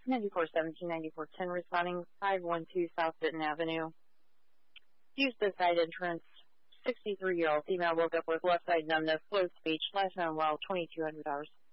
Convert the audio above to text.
9417-9410, responding 512 South Benton Avenue. Used the side entrance. 63-year-old female woke up with left side numbness, slowed speech, last known while $2,200.